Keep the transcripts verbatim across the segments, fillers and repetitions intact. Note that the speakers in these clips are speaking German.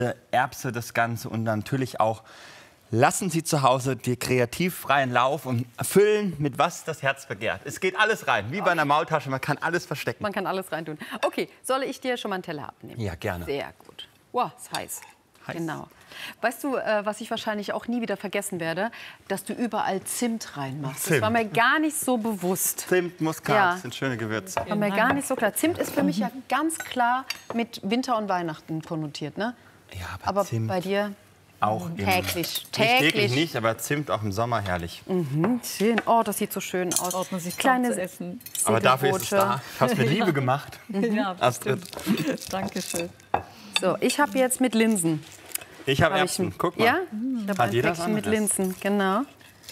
Erbse das Ganze und natürlich auch lassen Sie zu Hause die kreativ freien Lauf und füllen mit was das Herz begehrt. Es geht alles rein, wie bei einer Maultasche, man kann alles verstecken. Man kann alles reintun. Okay, soll ich dir schon mal einen Teller abnehmen? Ja, gerne. Sehr gut. Wow, ist heiß. Heiß. Genau. Weißt du, äh, was ich wahrscheinlich auch nie wieder vergessen werde? Dass du überall Zimt reinmachst. Zimt. Das war mir gar nicht so bewusst. Zimt, Muskat, Ja. sind schöne Gewürze. War mir gar nicht so klar. Zimt ist für mich ja ganz klar mit Winter und Weihnachten konnotiert, ne? Ja, aber, Aber Zimt bei dir auch im, täglich. Nicht Täglich. täglich nicht, aber Zimt auch im Sommer herrlich. Mhm, schön. Oh, das sieht so schön aus. Traut man sich kaum Kleine zu essen. Aber dafür ist es da. Ich habe es mit Liebe gemacht. Ja, Astrid. Dankeschön. So, ich habe jetzt mit Linsen. Ich habe Hab Erbsen. ich, Guck mal. Ja, ich habe Hat ein jeder was Päckchen mit anderes. Linsen, genau.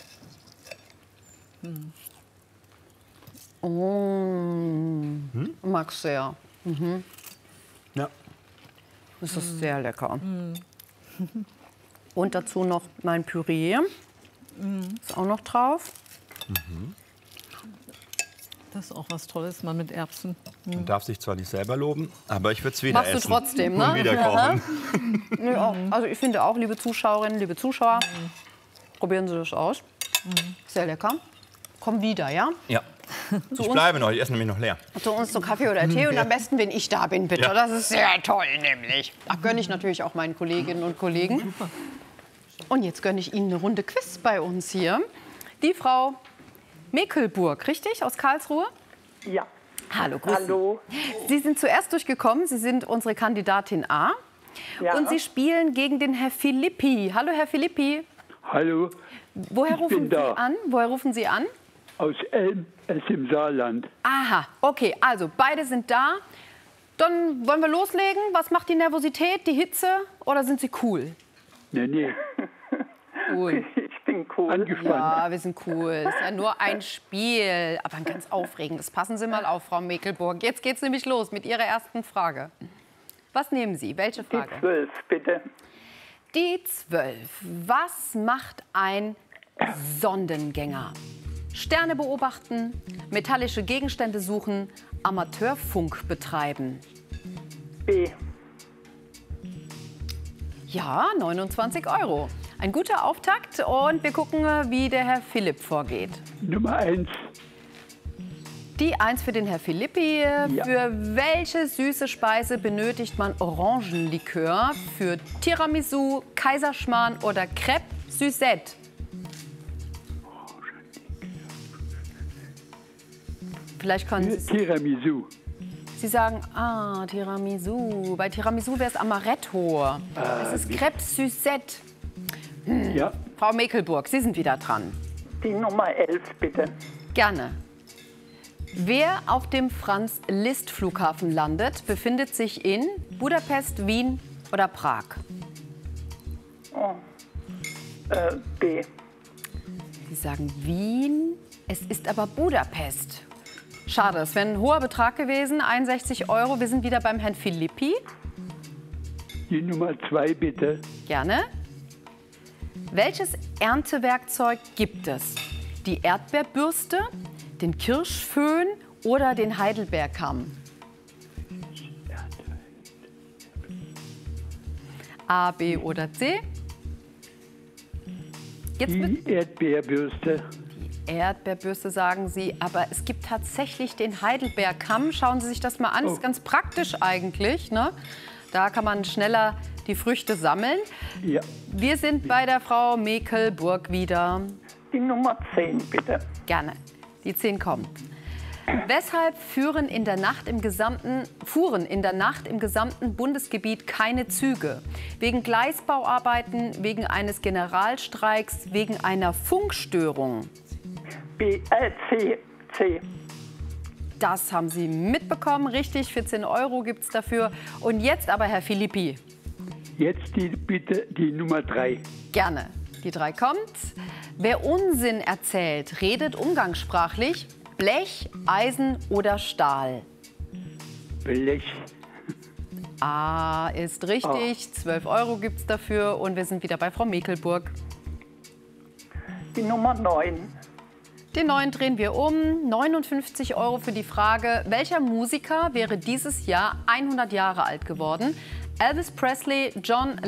Oh, mag sehr. Ja. Das ist sehr lecker. Und dazu noch mein Püree. Ist auch noch drauf. Das ist auch was Tolles, mal mit Erbsen. Man darf sich zwar nicht selber loben, aber ich würde es wieder Machst du essen. trotzdem, ne? Und wieder kochen. Ja, also ich finde auch, liebe Zuschauerinnen, liebe Zuschauer, probieren Sie das aus. Sehr lecker. Komm wieder, ja? Ja. Ich uns- bleibe noch, ich esse nämlich noch leer. Zu uns zu Kaffee oder Tee und am besten, wenn ich da bin, bitte. Ja. Das ist sehr toll, nämlich. Da gönne ich natürlich auch meinen Kolleginnen und Kollegen. Und jetzt gönne ich Ihnen eine Runde Quiz bei uns hier. Die Frau Mekelburg, richtig? Aus Karlsruhe? Ja. Hallo, grüß Sie. Hallo. Sie sind zuerst durchgekommen. Sie sind unsere Kandidatin A. Ja. Und Sie spielen gegen den Herr Filippi. Hallo, Herr Filippi. Hallo, Woher Ich rufen bin Sie da. an? Woher rufen Sie an? aus Elm, es im Saarland. Aha, okay, also beide sind da. Dann wollen wir loslegen. Was macht die Nervosität, die Hitze oder sind Sie cool? Nee, nee, Cool. Ich bin cool. angespannt. Ja, wir sind cool. Ist ja nur ein Spiel, aber ein ganz aufregendes. Passen Sie mal auf, Frau Mekelburg. Jetzt geht's nämlich los mit Ihrer ersten Frage. Was nehmen Sie? Welche Die Frage? zwölf, bitte. Die zwölf. Was macht ein Sondengänger? Sterne beobachten, metallische Gegenstände suchen, Amateurfunk betreiben. B. Ja, neunundzwanzig Euro. Ein guter Auftakt und wir gucken, wie der Herr Philipp vorgeht. Nummer eins, Die eins für den Herr Filippi. Für welche süße Speise benötigt man Orangenlikör? Für Tiramisu, Kaiserschmarrn oder Crêpe Suzette? Vielleicht können Sie, Tiramisu. Sie sagen, ah, Tiramisu. Bei Tiramisu wäre es Amaretto. Es ist Crêpe Suzette. Ja, Frau Mekelburg, Sie sind wieder dran. Die Nummer elf, bitte. Gerne. Wer auf dem Franz-Liszt-Flughafen landet, befindet sich in Budapest, Wien oder Prag? Äh, B. Sie sagen Wien, es ist aber Budapest. Schade, es wäre ein hoher Betrag gewesen, einundsechzig Euro. Wir sind wieder beim Herrn Filippi. die Nummer zwei bitte. Gerne. Welches Erntewerkzeug gibt es? Die Erdbeerbürste, den Kirschföhn oder den Heidelbeerkamm? A, B oder C? Jetzt mit Die Erdbeerbürste. Erdbeerbürste sagen Sie, aber es gibt tatsächlich den Heidelbeerkamm. Schauen Sie sich das mal an, das ist ganz praktisch eigentlich, ne? Da kann man schneller die Früchte sammeln. Ja, Wir sind bei der Frau Mekelburg wieder. Die Nummer zehn, bitte. Gerne. Die zehn kommen. Weshalb führen in der Nacht im gesamten, fuhren in der Nacht im gesamten Bundesgebiet keine Züge? Wegen Gleisbauarbeiten, wegen eines Generalstreiks, wegen einer Funkstörung? B. Äh, C. C. Das haben Sie mitbekommen, richtig. vierzehn Euro gibt es dafür. Und jetzt aber, Herr Filippi, jetzt die, bitte die Nummer drei. gerne. Die drei kommt. Wer Unsinn erzählt, redet umgangssprachlich Blech, Eisen oder Stahl. Blech. A ist richtig. zwölf Euro gibt es dafür. Und wir sind wieder bei Frau Mekelburg. Die Nummer neun. Den neuen drehen wir um. neunundfünfzig Euro für die Frage, welcher Musiker wäre dieses Jahr hundert Jahre alt geworden? Elvis Presley, John